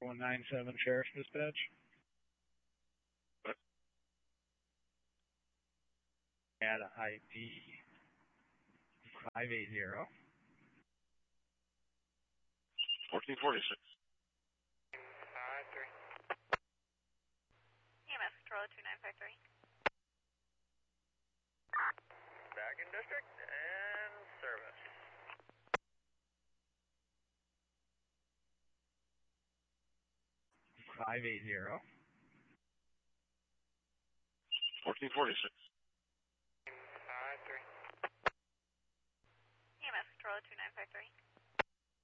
197 Sheriff's Dispatch. At ID 580. 1446. 5-3. EMS control 2953. Back in district and service. Five 580. 1446. 5-3. EMS control 2953.